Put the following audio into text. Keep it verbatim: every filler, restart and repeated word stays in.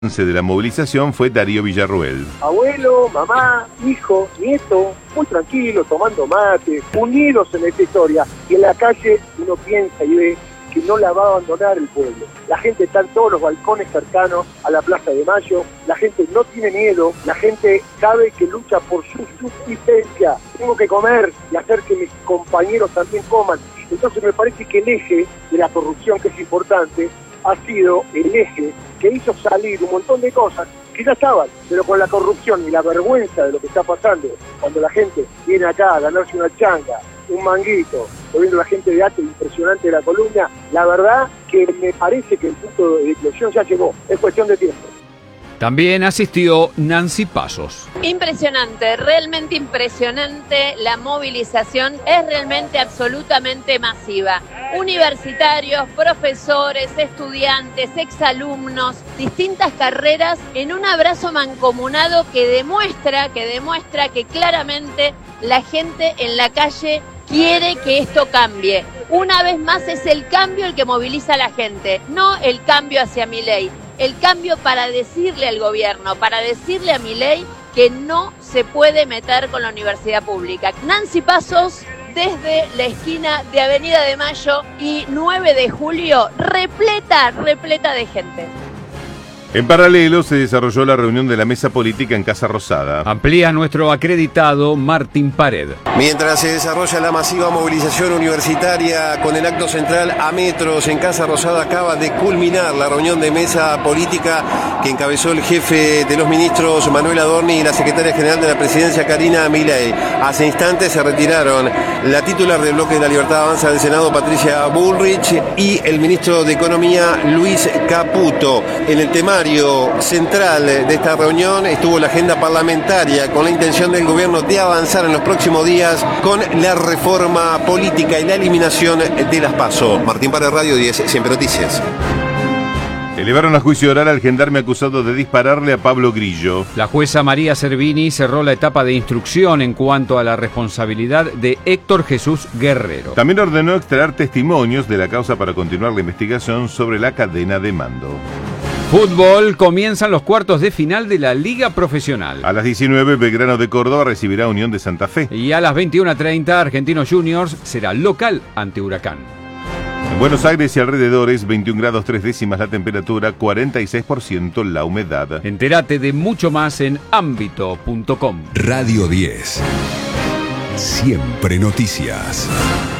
de la movilización fue Darío Villarruel. Abuelo, mamá, hijo, nieto, muy tranquilos, tomando mate, unidos en esta historia. Y en la calle uno piensa y ve que no la va a abandonar el pueblo. La gente está en todos los balcones cercanos a la Plaza de Mayo, la gente no tiene miedo, la gente sabe que lucha por su subsistencia. Tengo que comer y hacer que mis compañeros también coman. Entonces me parece que el eje de la corrupción, que es importante, ha sido el eje que hizo salir un montón de cosas que ya estaban, pero con la corrupción y la vergüenza de lo que está pasando, cuando la gente viene acá a ganarse una changa, un manguito, o viendo la gente de arte impresionante de la columna, la verdad que me parece que el punto de explosión ya llegó, es cuestión de tiempo. También asistió Nancy Pasos. Impresionante, realmente impresionante. La movilización es realmente absolutamente masiva. Universitarios, profesores, estudiantes, exalumnos, distintas carreras en un abrazo mancomunado que demuestra, que demuestra que claramente la gente en la calle quiere que esto cambie. Una vez más es el cambio el que moviliza a la gente, no el cambio hacia Milei. El cambio para decirle al gobierno, para decirle a Milei que no se puede meter con la universidad pública. Nancy Pasos, desde la esquina de Avenida de Mayo y nueve de julio, repleta, repleta de gente. En paralelo se desarrolló la reunión de la mesa política en Casa Rosada. Amplía nuestro acreditado Martín Pared. Mientras se desarrolla la masiva movilización universitaria con el acto central a metros en Casa Rosada, acaba de culminar la reunión de mesa política que encabezó el jefe de los ministros Manuel Adorni y la secretaria general de la presidencia Karina Milei. Hace instantes se retiraron la titular del Bloque de la Libertad Avanza del Senado, Patricia Bullrich, y el ministro de Economía, Luis Caputo. En el tema central de esta reunión estuvo la agenda parlamentaria con la intención del gobierno de avanzar en los próximos días con la reforma política y la eliminación de las PASO. Martín Pared, Radio diez, Siempre Noticias. Elevaron a juicio oral al gendarme acusado de dispararle a Pablo Grillo. La jueza María Servini cerró la etapa de instrucción en cuanto a la responsabilidad de Héctor Jesús Guerrero. También ordenó extraer testimonios de la causa para continuar la investigación sobre la cadena de mando. Fútbol, comienzan los cuartos de final de la Liga Profesional. A las diecinueve, Belgrano de Córdoba recibirá a Unión de Santa Fe. Y a las veintiuna treinta, Argentinos Juniors será local ante Huracán. En Buenos Aires y alrededores, veintiún grados tres décimas la temperatura, cuarenta y seis por ciento la humedad. Entérate de mucho más en ámbito punto com. Radio diez. Siempre Noticias.